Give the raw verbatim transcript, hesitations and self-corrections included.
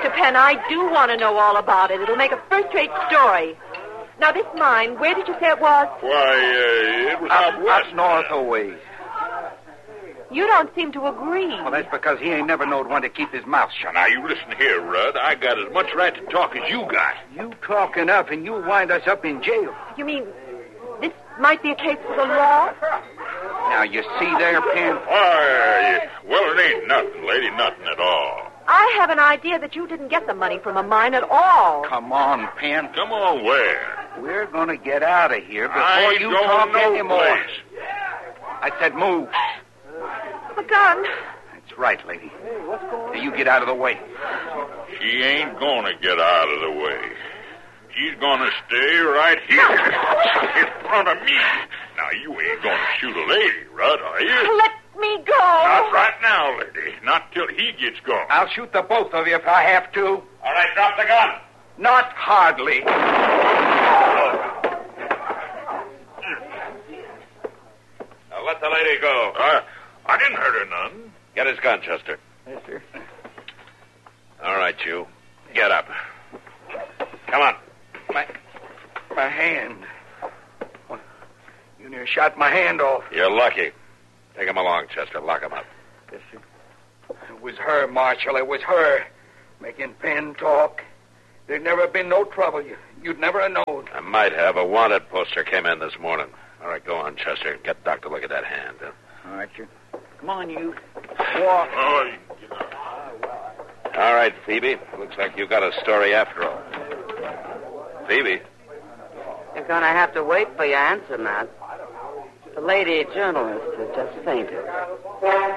Mister Penn, I do want to know all about it. It'll make a first-rate story. Now, this mine, where did you say it was? Why, uh, it was Up, out west. up north a ways. You don't seem to agree. Well, that's because he ain't never knowed when to keep his mouth shut. Now, you listen here, Rudd. I got as much right to talk as you got. You talk enough, and you'll wind us up in jail. You mean this might be a case for the law? Now, you see there, Penn? Why, well, it ain't nothing, lady, nothing at all. I have an idea that you didn't get the money from a mine at all. Come on, Penn. Come on, where? We're going to get out of here before I ain't you going talk no anymore. place. I said move. The gun. That's right, lady. Now, you get out of the way. She ain't gonna get out of the way. She's gonna stay right here in front of me. Now, you ain't gonna shoot a lady, Rudd, are you? Let me go. Not right now, lady. Not till he gets gone. I'll shoot the both of you if I have to. All right, drop the gun. Not hardly. Now, let the lady go. Uh, I didn't hurt her none. Get his gun, Chester. Yes, sir. All right, you. Get up. Come on. My, my hand. You near shot my hand off. You're lucky. Take him along, Chester. Lock him up. Yes, sir. It was her, Marshal. It was her. Making Penn talk. There'd never been no trouble. You, you'd never have known. I might have. A wanted poster came in this morning. All right, go on, Chester. Get Doc to look at that hand. Huh? All right, sir. Come on, you. Walk. Oh, you get out. All right, Phoebe. Looks like you got a story after all. Phoebe. You're going to have to wait for your answer, Matt. The lady journalist has just fainted.